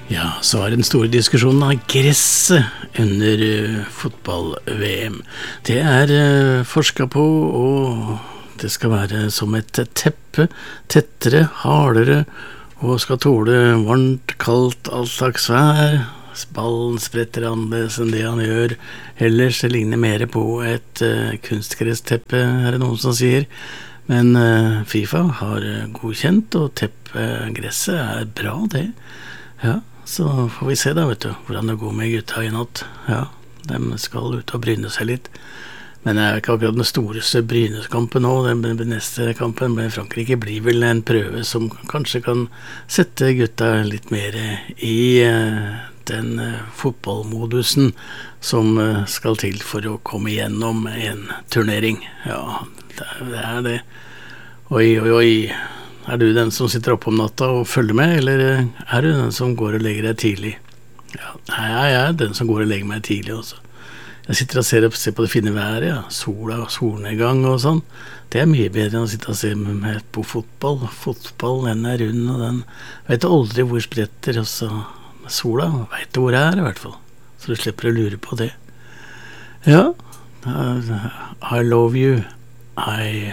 Ja, så er den store diskusjonen av gresset under fotball-VM. Det er forsket på, og det skal være som et teppe, tettere, hardere, og skal tåle varmt, kaldt, all slags vær. Ballen spretter annerledes enn det han gjør. Ellers det ligner mer på et kunstgressteppe, er det noen som sier. Men FIFA har godkjent, og gresset er bra, det. Ja, så får vi se da, vet du, hvordan det går med gutta i natt. Ja, de skal ut og bryne seg litt. Men det er ikke akkurat den storeste bryneskampen nå. Den neste kampen med Frankrike blir vel en prøve som kanskje kan sette gutta litt mer i den fotballmodusen som skal til for å komme igjennom en turnering. Ja, det er det. Oi, oi, oi. Er du den som sitter oppe om natta og følger med, eller er du den som går og legger deg tidlig? Ja, jeg er den som går og legger meg tidlig også. Jeg sitter og ser på det fine været, ja. Sola og solnedgang og sånn. Det er mye bedre enn å sitte og se på fotball. Fotball, den er rund, og den vet du aldri hvor spretter, og så sola, vet du hvor det er i hvert fall. Så du slipper å lure på det. Ja, I love you, I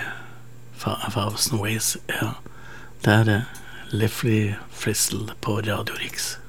1000 ways, ja. Det er Lefty Frizzle på Radio Rix.